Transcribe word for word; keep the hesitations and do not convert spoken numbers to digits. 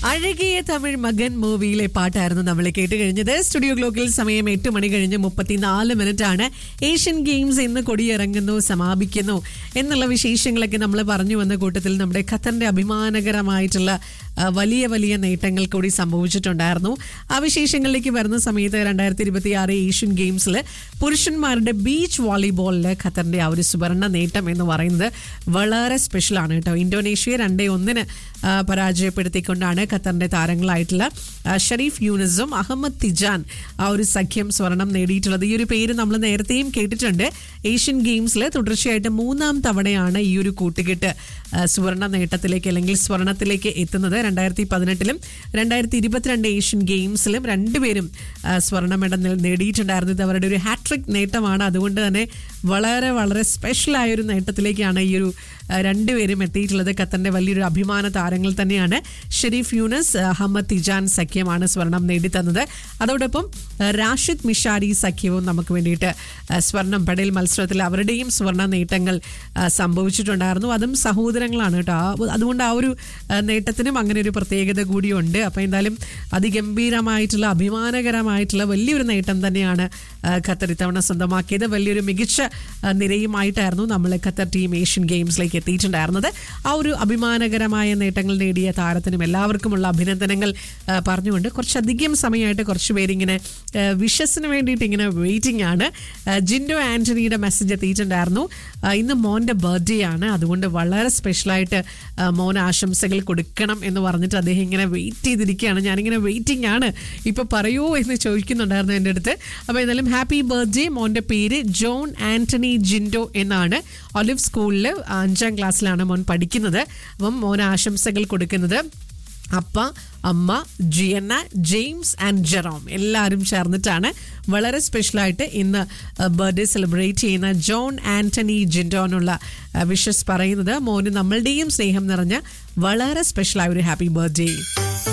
അഴകിയ തമിഴ് മകൻ മൂവിയിലെ പാട്ടായിരുന്നു നമ്മൾ കേട്ട് കഴിഞ്ഞത്. സ്റ്റുഡിയോ ഗ്ലോക്കിൽ സമയം എട്ട് മണി കഴിഞ്ഞ് മുപ്പത്തിനാല് മിനിറ്റ് ആണ്. ഏഷ്യൻ ഗെയിംസ് ഇന്ന് കൊടിയിറങ്ങുന്നു, സമാപിക്കുന്നു എന്നുള്ള വിശേഷങ്ങളൊക്കെ നമ്മൾ പറഞ്ഞു വന്ന കൂട്ടത്തിൽ നമ്മുടെ ഖത്തറിന്റെ അഭിമാനകരമായിട്ടുള്ള വലിയ വലിയ നേട്ടങ്ങൾ കൂടി സംഭവിച്ചിട്ടുണ്ടായിരുന്നു. ആ വിശേഷങ്ങളിലേക്ക് വരുന്ന സമയത്ത് രണ്ടായിരത്തി ഇരുപത്തി ആറ് ഏഷ്യൻ ഗെയിംസിൽ പുരുഷന്മാരുടെ ബീച്ച് വോളിബോളിൽ ഖത്തറിന്റെ ആ ഒരു സുവർണ നേട്ടം എന്ന് പറയുന്നത് വളരെ സ്പെഷ്യലാണ് കേട്ടോ. ഇന്തോനേഷ്യയെ രണ്ടേ ഒന്നിന് പരാജയപ്പെടുത്തിക്കൊണ്ടാണ് ഖത്തറിന്റെ താരങ്ങളായിട്ടുള്ള ഷരീഫ് യൂനിസും അഹമ്മദ് തിജാൻ ആ ഒരു സഖ്യം സ്വർണം നേടിയിട്ടുള്ളത്. ഈ ഒരു പേര് നമ്മൾ നേരത്തെയും കേട്ടിട്ടുണ്ട്. ഏഷ്യൻ ഗെയിംസിൽ തുടർച്ചയായിട്ട് മൂന്നാം തവണയാണ് ഈ ഒരു കൂട്ടുകെട്ട് സുവർണ നേട്ടത്തിലേക്ക് അല്ലെങ്കിൽ സ്വർണത്തിലേക്ക് എത്തുന്നത്. രണ്ടായിരത്തി പതിനെട്ടിലും രണ്ടായിരത്തി ഇരുപത്തിരണ്ട് ഏഷ്യൻ ഗെയിംസിലും രണ്ടുപേരും സ്വർണ്ണ മെഡൽ നേടിയിട്ടുണ്ടായിരുന്നു. ഇത് അവരുടെ ഒരു ഹാട്രിക് നേട്ടമാണ്. അതുകൊണ്ട് തന്നെ വളരെ വളരെ സ്പെഷ്യലായൊരു നേട്ടത്തിലേക്കാണ് ഈ ഒരു രണ്ടുപേരും എത്തിയിട്ടുള്ളത്. ഖത്തറിന്റെ വലിയൊരു അഭിമാന താരങ്ങൾ തന്നെയാണ്. ഷെരീഫ് യൂനസ്, അഹമ്മദ് തിജാൻ സഖ്യമാണ് സ്വർണം നേടിത്തന്നത്. അതോടൊപ്പം റാഷിദ് മിഷാരി സഖ്യവും നമുക്ക് വേണ്ടിയിട്ട് സ്വർണം പടയിൽ മത്സരത്തിൽ അവരുടെയും സ്വർണ്ണ നേട്ടങ്ങൾ സംഭവിച്ചിട്ടുണ്ടായിരുന്നു. അതും സഹോദരങ്ങളാണ് കേട്ടോ. അതുകൊണ്ട് ആ ഒരു നേട്ടത്തിനും അങ്ങനെ ഒരു പ്രത്യേകത കൂടിയുണ്ട്. അപ്പോൾ എന്തായാലും അതിഗംഭീരമായിട്ടുള്ള അഭിമാനകരമായിട്ടുള്ള വലിയൊരു നേട്ടം തന്നെയാണ് ഖത്തർ ഇത്തവണ സ്വന്തമാക്കിയത്. വലിയൊരു മികച്ച നിരയുമായിട്ടായിരുന്നു നമ്മൾ ഖത്തർ ടീം ഏഷ്യൻ ഗെയിംസിലേക്ക് എത്തിയിട്ടുണ്ടായിരുന്നത്. ആ ഒരു അഭിമാനകരമായ നേട്ടങ്ങൾ നേടിയ താരത്തിനും എല്ലാവർക്കുമുള്ള അഭിനന്ദനങ്ങൾ പറഞ്ഞുകൊണ്ട് കുറച്ചധികം സമയമായിട്ട് കുറച്ച് പേരിങ്ങനെ വിഷസിന് വേണ്ടിയിട്ട് ഇങ്ങനെ വെയിറ്റിംഗ് ആണ്. ജിൻഡോ ആന്റണിയുടെ മെസ്സേജ് എത്തിയിട്ടുണ്ടായിരുന്നു. ഇന്ന് മോൻ്റെ ബർത്ത്ഡേ ആണ്, അതുകൊണ്ട് വളരെ സ്പെഷ്യലായിട്ട് മോൻ ആശംസകൾ കൊടുക്കണം എന്ന് പറഞ്ഞിട്ട് അദ്ദേഹം ഇങ്ങനെ വെയിറ്റ് ചെയ്തിരിക്കുകയാണ്. ഞാനിങ്ങനെ വെയിറ്റിംഗ് ആണ്, ഇപ്പോൾ പറയൂ എന്ന് ചോദിക്കുന്നുണ്ടായിരുന്നു എൻ്റെ അടുത്ത്. അപ്പോൾ എന്തായാലും ഹാപ്പി ബർത്ത്ഡേ. മോൻ്റെ പേര് ജോൺ ആന്റണി ജിൻഡോ എന്നാണ്. ഒലിവ് സ്കൂളിൽ അഞ്ചാം ക്ലാസ്സിലാണ് മോൻ പഠിക്കുന്നത്. അപ്പം മോൻ ആശംസകൾ കൊടുക്കുന്നത് അപ്പ, അമ്മ, ജിയന്ന, ജെയിംസ് ആൻഡ് ജെറോം എല്ലാവരും ചേർന്നിട്ടാണ്. വളരെ സ്പെഷ്യലായിട്ട് ഇന്ന് ബർത്ത്ഡേ സെലിബ്രേറ്റ് ചെയ്യുന്ന ജോൺ ആന്റണി ജിൻഡോനുള്ള വിഷസ് പറയുന്നത്. മോന് നമ്മളുടെയും സ്നേഹം നിറഞ്ഞ വളരെ സ്പെഷ്യലായ ഒരു ഹാപ്പി ബർത്ത്ഡേ.